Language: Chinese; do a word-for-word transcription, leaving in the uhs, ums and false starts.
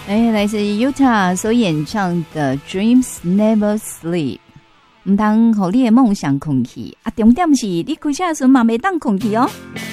哎，来自 Utah 所演唱的 Dreams Never Sleep， 唔通让你的梦想空去啊，重点是你开车的时候嘛袂当空去哦。